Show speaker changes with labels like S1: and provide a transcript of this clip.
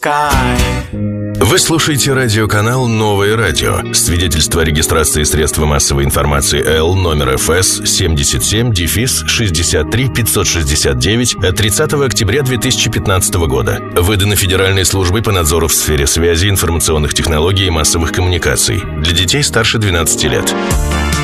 S1: sky.
S2: Вы слушаете радиоканал «Новое радио». Свидетельство о регистрации средства массовой информации Л номер ФС 77-63-569 от 30 октября 2015 года. Выдано Федеральной службой по надзору в сфере связи, информационных технологий и массовых коммуникаций. Для детей старше 12 лет.